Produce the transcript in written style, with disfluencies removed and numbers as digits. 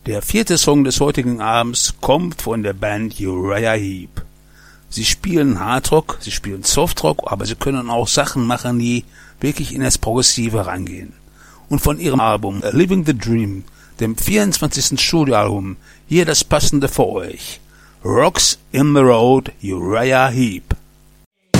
Der 4. Song des heutigen Abends kommt von der Band Uriah Heep. Sie spielen Hardrock, sie spielen Softrock, aber sie können auch Sachen machen, die wirklich in das Progressive reingehen. Und von ihrem Album Living the Dream, dem 24. Studioalbum, hier das Passende für euch. Rocks in the Road, Uriah Heep.